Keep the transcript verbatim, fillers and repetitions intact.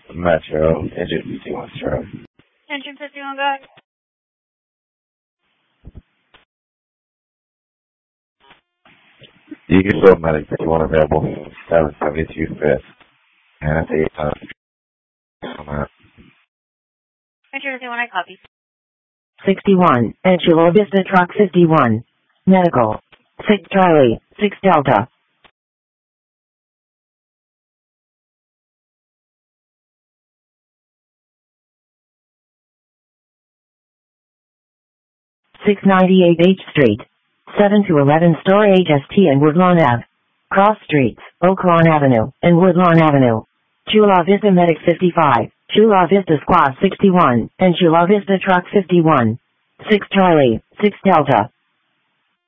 Metro, engine fifty-one, Charlie. Engine fifty-one, go ahead. You can go medic fifty-one available, seven seventy-two fifth. And that's eight times. On that. Engine fifty-one, I copy. sixty-one, and Chula Vista Truck fifty-one. Medical. six Charlie, six Delta. six ninety-eight H Street. seven to eleven Store H S T and Woodlawn Avenue. Cross Streets, Oaklawn Avenue, and Woodlawn Avenue. Chula Vista Medic fifty-five, Chula Vista Squad sixty-one, and Chula Vista Truck fifty-one. six Charlie, six Delta.